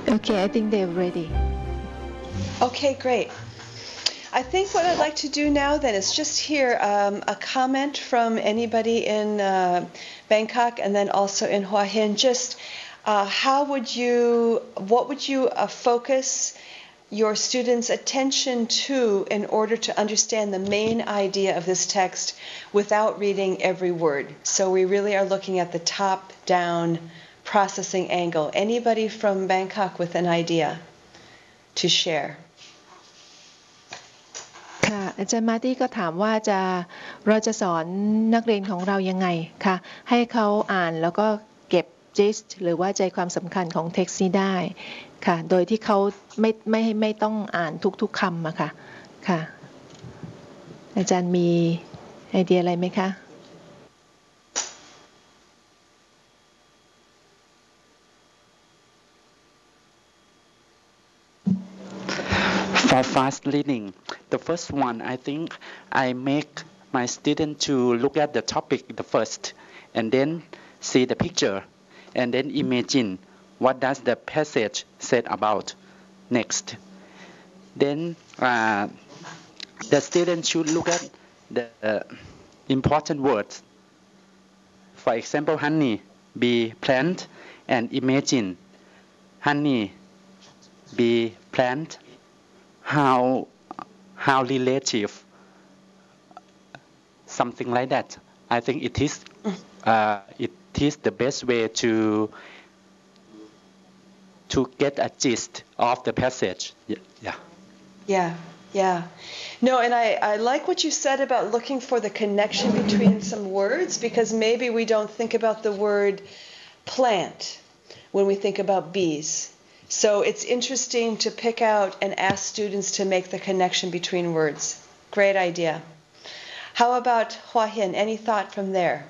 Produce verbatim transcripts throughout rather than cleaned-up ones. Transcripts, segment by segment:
Okay, I think they're ready. Okay, great. I think what I'd like to do now then is just hear um, a comment from anybody in uh, Bangkok and then also in Hua Hin. Just uh, how would you, what would you uh, focus your students' attention to in order to understand the main idea of this text without reading every word? So we really are looking at the top-down processing angle. Anybody from Bangkok with an idea to share? ค่ะอาจารย์มาร์ตี้ก็ถามว่าจะเราจะสอนนักเรียนของเรายังไงค่ะให้เขาอ่านแล้วก็เก็บ gist หรือว่าใจความสำคัญของ text นี้ได้ค่ะโดยที่เขาไม่ไม่ไม่ต้องอ่านทุกๆคำอะค่ะค่ะอาจารย์มีไอเดียอะไรไหมคะ For fast reading, the first one, I think I make my student to look at the topic the first, and then see the picture, and then imagine what does the passage said about next. Then uh, the student should look at the uh, important words. For example, honey, be plant, and imagine honey, be plant. How how relative, something like that. I think it is uh, it is the best way to to get a gist of the passage. Yeah. Yeah, yeah. No, and I, I like what you said about looking for the connection between some words, because maybe we don't think about the word plant when we think about bees. So it's interesting to pick out and ask students to make the connection between words. Great idea. How about Hua Hin? Any thought from there?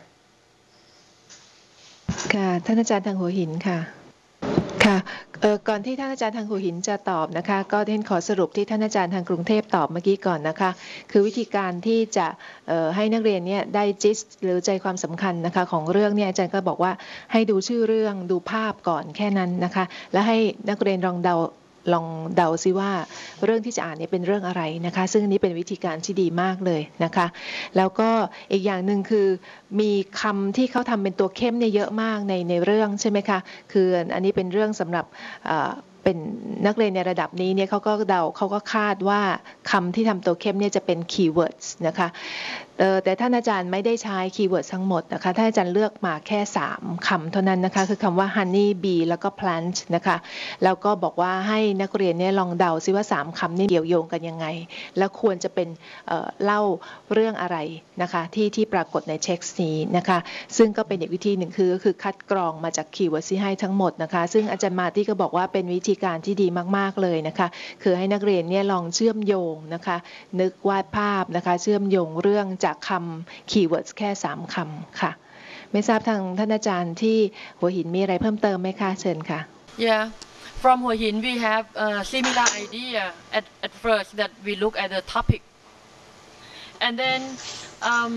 ค่ะท่านอาจารย์ทางหัวหินค่ะค่ะก่อนที่ท่านอาจารย์ทางหัวหินจะตอบนะคะก็ท่านขอสรุปที่ท่านอาจารย์ทางกรุงเทพตอบเมื่อกี้ก่อนนะคะคือวิธีการที่จะให้นักเรียนเนี่ยได้ gist หรือใจความสำคัญนะคะของเรื่องเนี่ยอาจารย์ก็บอกว่าให้ดูชื่อเรื่องดูภาพก่อนแค่นั้นนะคะแล้วให้นักเรียนลองเดาลองเดาซิว่าเรื่องที่จะอ่านนี้เป็นเรื่องอะไรนะคะซึ่งนี้เป็นวิธีการที่ดีมากเลยนะคะแล้วก็อีกอย่างหนึ่งคือมีคำที่เขาทำเป็นตัวเข้มเนี่ยเยอะมากในในเรื่องใช่ไหมคะคืออันนี้เป็นเรื่องสำหรับเป็นนักเรียนในระดับนี้เนี่ยเขาก็เดาเขาก็คาดว่าคำที่ทำตัวเข้มเนี่ยจะเป็นคีย์เวิร์ดนะคะแต่ท่านอาจารย์ไม่ได้ใช้คีย์เวิร์ดทั้งหมดนะคะท่านอาจารย์เลือกมาแค่สามคำเท่านั้นนะคะคือคำว่า honey bee แล้วก็ plant นะคะแล้วก็บอกว่าให้นักเรียนเนี่ยลองเดาซิว่าสามคำนี้เกี่ยวโยงกันยังไงแล้วควรจะเป็นเล่าเรื่องอะไรนะคะที่ที่ปรากฏในเท็กซ์นี้นะคะซึ่งก็เป็นอีกวิธีหนึ่งคือก็คือคัดกรองมาจากคีย์เวิร์ดที่ให้ทั้งหมดนะคะซึ่งอาจารย์มาร์ตี้ก็บอกว่าเป็นวิธีการที่ดีมากๆเลยนะคะคือให้นักเรียนเนี่ยลองเชื่อมโยงนะคะนึกวาดภาพนะคะเชื่อมโยงเรื่องจากคำคีย์เวิร์ดแค่สามคำค่ะไม่ทราบทางท่านอาจารย์ที่หัวหินมีอะไรเพิ่มเติมไหมคะเชิญค่ะ Yeah, from Hua Hin we have a similar idea at at first that we look at the topic, and then um,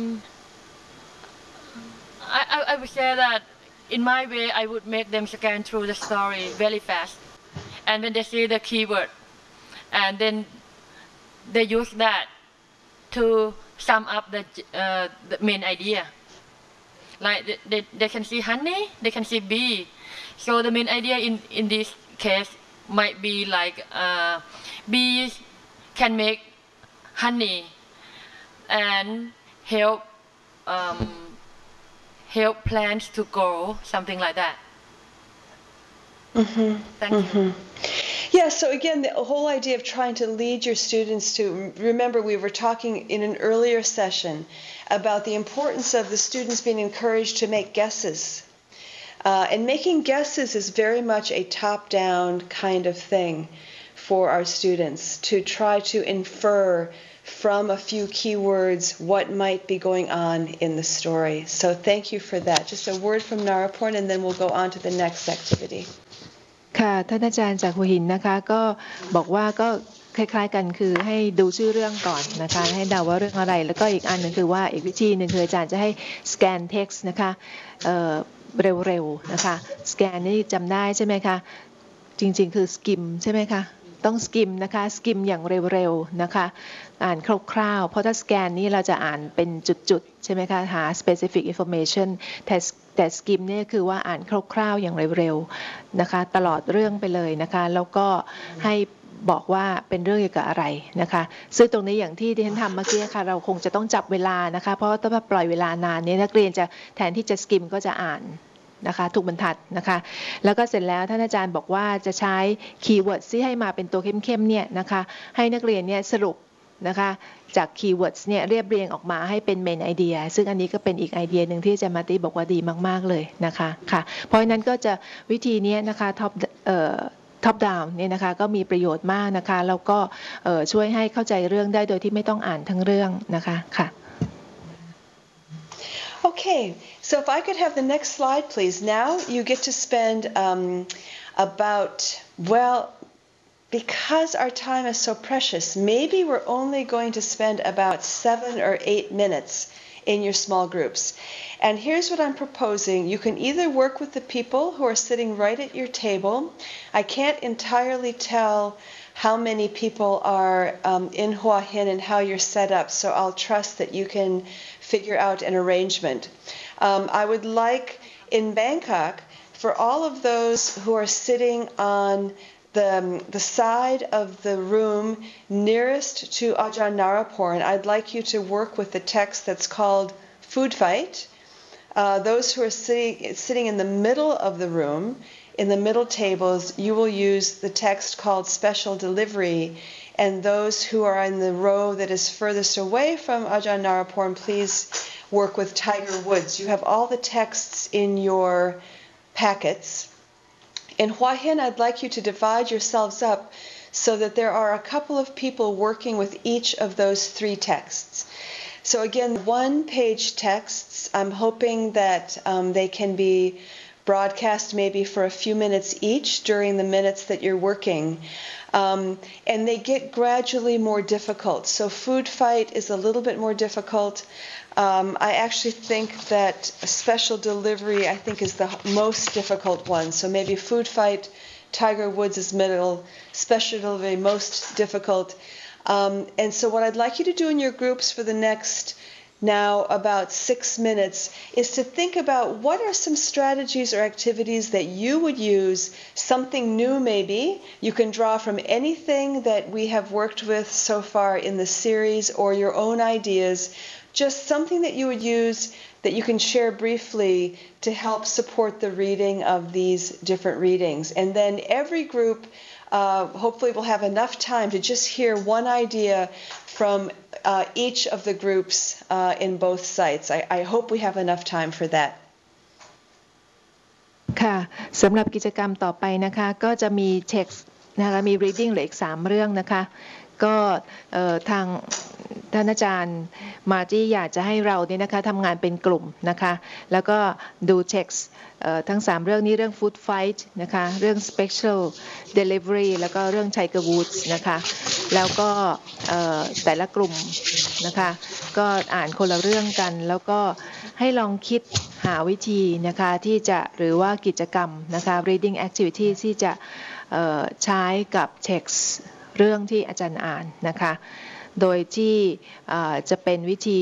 I, I I would say that in my way I would make them scan through the story very fast, and when they see the keyword, and then they use that to sum up the, uh, the main idea. Like they, they, they can see honey, they can see bee. So the main idea in, in this case might be like uh, bees can make honey and help um, help plants to grow, something like that. Mm-hmm. Thank mm-hmm. you. Yeah, so again, the whole idea of trying to lead your students to, remember we were talking in an earlier session about the importance of the students being encouraged to make guesses. Uh, and making guesses is very much a top-down kind of thing for our students, to try to infer from a few keywords what might be going on in the story. So thank you for that. Just a word from Naraporn, and then we'll go on to the next activity. ค่ะท่านอาจารย์จากหัวหินนะคะก็บอกว่าก็คล้ายๆกันคือให้ดูชื่อเรื่องก่อนนะคะให้เดาว่าเรื่องอะไรแล้วก็อีกอันหนึ่งคือว่าอีกวิธีหนึ่งคืออาจารย์จะให้สแกนเท็กซ์นะคะเอ่อเร็วๆนะคะสแกนนี่จำได้ใช่ไหมคะจริงๆคือสกิมใช่ไหมคะต้องสกิมนะคะสกิมอย่างเร็วๆนะคะอ่านคร่าวๆเพราะถ้าสแกนนี่เราจะอ่านเป็นจุดๆใช่ไหมคะหา specific information แต่แต่สกิมเนี่ยคือว่าอ่านคร่าวๆอย่างเร็วๆนะคะตลอดเรื่องไปเลยนะคะแล้วก็ให้บอกว่าเป็นเรื่องเกี่ยวกับอะไรนะคะซึ่งตรงนี้อย่างที่ที่ฉันทำเมื่อกี้ค่ะเราคงจะต้องจับเวลานะคะเพราะถ้าปล่อยเวลานานนี้นักเรียนจะแทนที่จะสกิมก็จะอ่านนะคะทุกบรรทัดนะคะแล้วก็เสร็จแล้วท่านอาจารย์บอกว่าจะใช้คีย์เวิร์ดที่ให้มาเป็นตัวเข้มๆเนี่ยนะคะให้นักเรียนเนี่ยสรุปนะคะจากคีย์เวิร์ดเนี่ยเรียบเรียงออกมาให้เป็นเมนไอเดียซึ่งอันนี้ก็เป็นอีกไอเดียหนึ่งที่อาจารย์มาติบอกว่าดีมากๆเลยนะคะค่ะเพราะฉะนั้นก็จะวิธีนี้นะคะท็อปเอ่อท็อปดาวน์เนี่ยนะคะก็มีประโยชน์มากนะคะแล้วก็ช่วยให้เข้าใจเรื่องได้โดยที่ไม่ต้องอ่านทั้งเรื่องนะคะค่ะ Okay, so if I could have the next slide, please. Now you get to spend um, about, well, because our time is so precious, maybe we're only going to spend about seven or eight minutes in your small groups. And here's what I'm proposing. You can either work with the people who are sitting right at your table. I can't entirely tell how many people are um, in Hua Hin and how you're set up, so I'll trust that you can figure out an arrangement. Um, I would like in Bangkok for all of those who are sitting on the, um, the side of the room nearest to Ajahn Naraporn, I'd like you to work with the text that's called Food Fight. Uh, those who are sitting, sitting in the middle of the room, in the middle tables, you will use the text called Special Delivery. And those who are in the row that is furthest away from Ajahn Naraporn, please work with Tiger Woods. You have all the texts in your packets. In Hua Hin, I'd like you to divide yourselves up so that there are a couple of people working with each of those three texts. So again, one-page texts, I'm hoping that um, they can be broadcast maybe for a few minutes each during the minutes that you're working. Um, and they get gradually more difficult. So Food Fight is a little bit more difficult. Um, I actually think that Special Delivery, I think, is the most difficult one. So maybe Food Fight, Tiger Woods is middle, Special Delivery most difficult. Um, and so what I'd like you to do in your groups for the next now about six minutes is to think about what are some strategies or activities that you would use, something new maybe. You can draw from anything that we have worked with so far in the series or your own ideas, just something that you would use that you can share briefly to help support the reading of these different readings. And then every group uh, hopefully will have enough time to just hear one idea from uh, each of the groups uh, in both sites. I, I hope we have enough time for that. ค่ะสำหรับกิจกรรมต่อไปนะคะก็จะมี text นะคะมี reading เหลืออีกสามเรื่องนะคะก็ทางท่านอาจารย์มาที่อยากจะให้เราเนี่ยนะคะทำงานเป็นกลุ่มนะคะแล้วก็ดู text ทั้งสามเรื่องนี้เรื่อง Food Fight นะคะเรื่อง Special Delivery แล้วก็เรื่อง Tiger Woods นะคะแล้วก็แต่ละกลุ่มนะคะก็อ่านคนละเรื่องกันแล้วก็ให้ลองคิดหาวิธีนะคะที่จะหรือว่ากิจกรรมนะคะ reading activity ที่จะใช้กับ text เรื่องที่อาจารย์อ่านนะคะโดยที่จะเป็นวิธี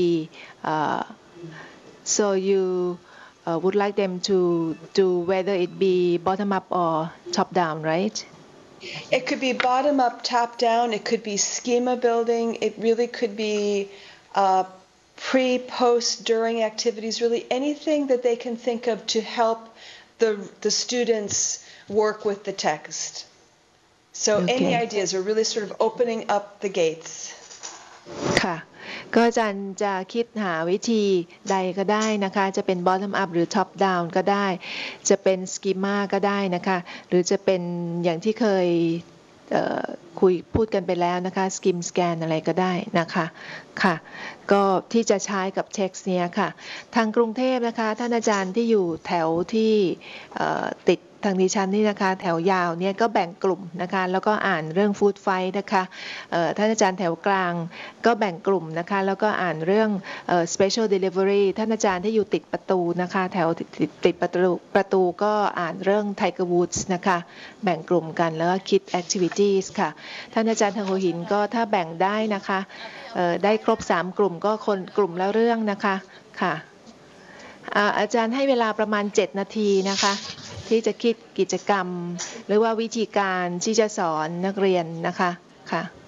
so you uh, would like them to do whether it be bottom up or top down, right? It could be bottom up, top down. It could be schema building. It really could be uh, pre, post, during activities. Really anything that they can think of to help the the students work with the text. So okay. Any ideas are really sort of opening up the gates. ค่ะก็อาจารย์จะคิดหาวิธีใดก็ได้นะคะจะเป็น bottom up หรือ top down ก็ได้จะเป็น schema ก็ได้นะคะหรือจะเป็นอย่างที่เคยคุยพูดกันไปแล้วนะคะ skim scan อะไรก็ได้นะคะค่ะก็ที่จะใช้กับ text เนี้ยค่ะทางกรุงเทพนะคะท่านอาจารย์ที่อยู่แถวที่ติดทางดิฉันนี่นะคะแถวยาวเนี่ยก็แบ่งกลุ่มนะคะแล้วก็อ่านเรื่องฟู้ดไฟท์นะคะท่านอาจารย์แถวกลางก็แบ่งกลุ่มนะคะแล้วก็อ่านเรื่อง special delivery ท่านอาจารย์ที่อยู่ติดประตูนะคะแถวติดติดประตูประตูก็อ่านเรื่อง Tiger Woods นะคะแบ่งกลุ่มกันแล้วก็คิด activities ค่ะท่านอาจารย์ทางหัวหินก็ถ้าแบ่งได้นะคะได้ครบสามกลุ่มก็คนกลุ่มละเรื่องนะคะค่ะอาจารย์ให้เวลาประมาณเจ็ดนาทีนะคะที่จะคิดกิจกรรมหรือว่าวิธีการที่จะสอนนักเรียนนะคะค่ะ